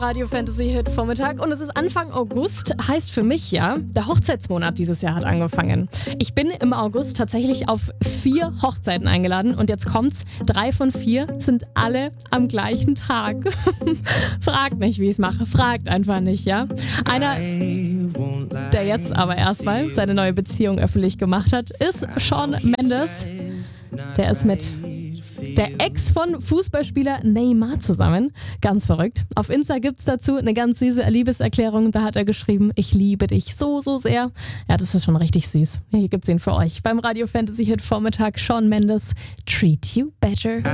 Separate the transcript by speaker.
Speaker 1: Radio Fantasy Hit Vormittag und es ist Anfang August, heißt für mich ja, der Hochzeitsmonat dieses Jahr hat angefangen. Ich bin im August tatsächlich auf 4 Hochzeiten eingeladen und jetzt kommt's, 3 von 4 sind alle am gleichen Tag. Fragt nicht, wie ich es mache, fragt einfach nicht, ja. Einer, der jetzt aber erstmal seine neue Beziehung öffentlich gemacht hat, ist Shawn Mendes. Der ist mit der Ex von Fußballspieler Neymar zusammen. Ganz verrückt. Auf Insta gibt's dazu eine ganz süße Liebeserklärung. Da hat er geschrieben, ich liebe dich so, so sehr. Ja, das ist schon richtig süß. Hier gibt's ihn für euch. Beim Radio Fantasy Hit Vormittag Shawn Mendes, Treat You Better.